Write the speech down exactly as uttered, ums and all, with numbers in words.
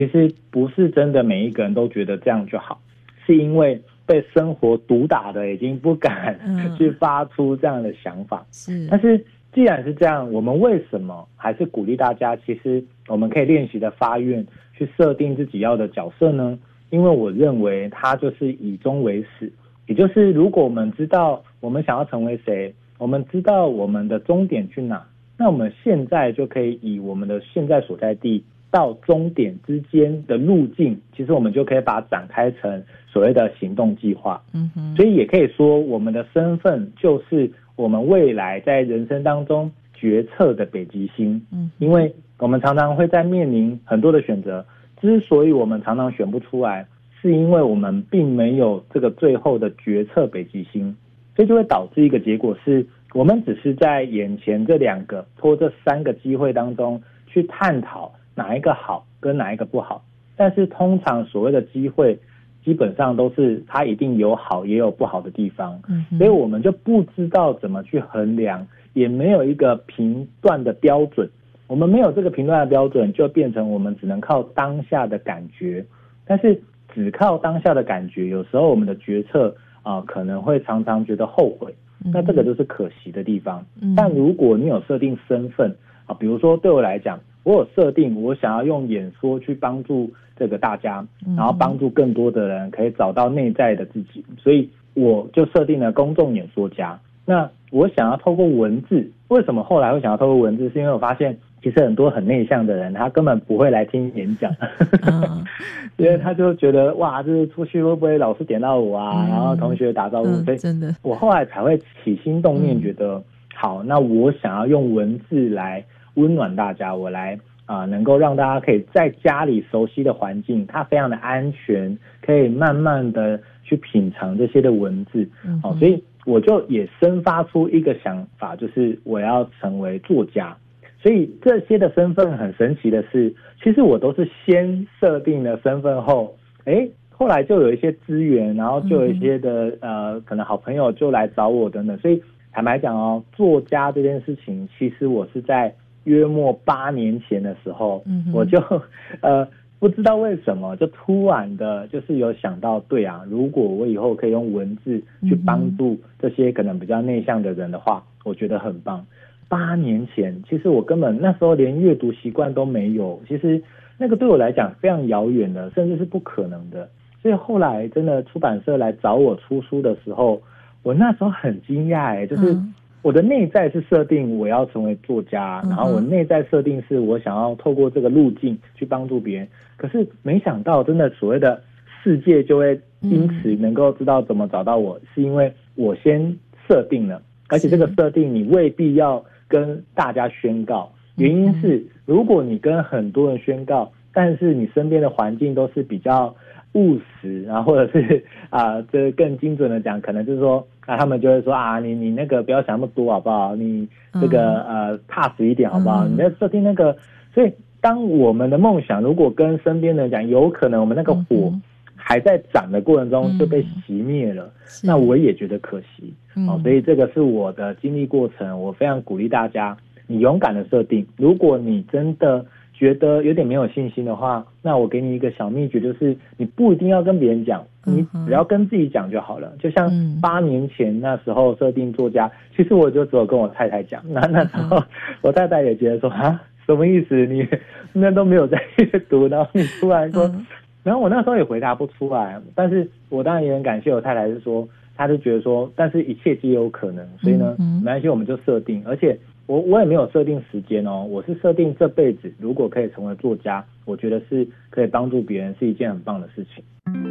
其实不是真的每一个人都觉得这样就好，是因为被生活毒打的已经不敢去发出这样的想法。 是， 但是既然是这样，我们为什么还是鼓励大家，其实我们可以练习的发愿，去设定自己要的角色呢？因为我认为它就是以终为始，也就是如果我们知道我们想要成为谁，我们知道我们的终点去哪，那我们现在就可以以我们的现在所在地到终点之间的路径，其实我们就可以把它展开成所谓的行动计划。嗯哼，所以也可以说我们的身份就是我们未来在人生当中决策的北极星。嗯，因为我们常常会在面临很多的选择，之所以我们常常选不出来，是因为我们并没有这个最后的决策北极星，所以就会导致一个结果是，我们只是在眼前这两个或这三个机会当中去探讨哪一个好跟哪一个不好，但是通常所谓的机会基本上都是它一定有好也有不好的地方。嗯，所以我们就不知道怎么去衡量，也没有一个评断的标准。我们没有这个评断的标准，就变成我们只能靠当下的感觉，但是只靠当下的感觉，有时候我们的决策啊、呃、可能会常常觉得后悔，那这个就是可惜的地方。嗯，但如果你有设定身份啊，比如说对我来讲，我有设定我想要用演说去帮助这个大家，然后帮助更多的人可以找到内在的自己，所以我就设定了公众演说家。那我想要透过文字，为什么后来会想要透过文字，是因为我发现其实很多很内向的人他根本不会来听演讲。嗯，因为他就觉得哇，这出去会不会老师点到我啊，嗯，然后同学打招呼，嗯，所以真的我后来才会起心动念，觉得，嗯，好，那我想要用文字来温暖大家，我来啊、呃，能够让大家可以在家里熟悉的环境，它非常的安全，可以慢慢的去品尝这些的文字。嗯，哦，所以我就也生发出一个想法，就是我要成为作家。所以这些的身份很神奇的是，其实我都是先设定了身份后，哎，后来就有一些资源，然后就有一些的、嗯、呃，可能好朋友就来找我等等。所以坦白讲哦，作家这件事情，其实我是在约莫八年前的时候，嗯、我就呃不知道为什么就突然的，就是有想到，对啊，如果我以后可以用文字去帮助这些可能比较内向的人的话，我觉得很棒。八年前，其实我根本那时候连阅读习惯都没有，其实那个对我来讲非常遥远的，甚至是不可能的。所以后来真的出版社来找我出书的时候，我那时候很惊讶哎，就是我的内在是设定我要成为作家，嗯、然后我内在设定是我想要透过这个路径去帮助别人，可是没想到真的所谓的世界就会因此能够知道怎么找到我，嗯、是因为我先设定了，而且这个设定你未必要跟大家宣告，原因是如果你跟很多人宣告，但是你身边的环境都是比较务实，然后或者是啊、呃，这更精准的讲，可能就是说啊，他们就会说啊，你你那个不要想那么多好不好？你这个、嗯、呃踏实一点好不好？嗯、你在设定那个，所以当我们的梦想如果跟身边的人讲，有可能我们那个火还在涨的过程中就被熄灭了，嗯、那我也觉得可惜。哦，所以这个是我的经历过程，我非常鼓励大家，你勇敢的设定。如果你真的觉得有点没有信心的话，那我给你一个小秘诀，就是你不一定要跟别人讲，你只要跟自己讲就好了。就像八年前那时候设定作家，其实我就只有跟我太太讲，那那时候我太太也觉得说啊，什么意思？你那都没有在阅读，然后你突然说，嗯、然后我那时候也回答不出来，但是我当然也很感谢我太太，是说他就觉得说，但是一切皆有可能，所以呢，嗯、没关系，我们就设定，而且我我也没有设定时间哦，我是设定这辈子如果可以成为作家，我觉得是可以帮助别人，是一件很棒的事情。